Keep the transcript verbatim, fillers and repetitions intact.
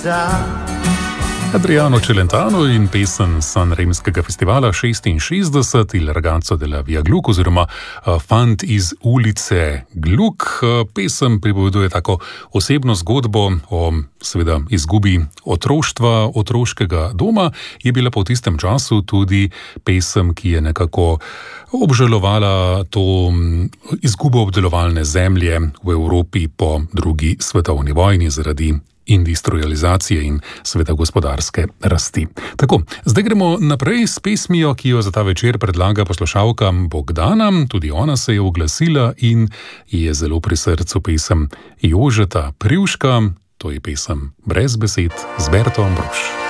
Adriano Celentano in pesem Sanremskega festivala šestinšestdeset Il ragazzo della via Gluck oziroma Fant iz ulice Gluck. Pesem pripoveduje tako osebno zgodbo o seveda izgubi otroštva, otroškega doma. Je bila pa v tistem času tudi pesem, ki je nekako obžalovala to izgubo obdelovalne zemlje v Evropi po drugi svetovni vojni zaradi industrializacije in seveda gospodarske rasti. Tako, zdaj gremo naprej s pesmijo, ki jo za ta večer predlaga poslušalka Bogdana. Tudi ona se je oglasila in je zelo pri srcu pesem Jožeta Privška. To je pesem Brez besed z Berto Ambrož.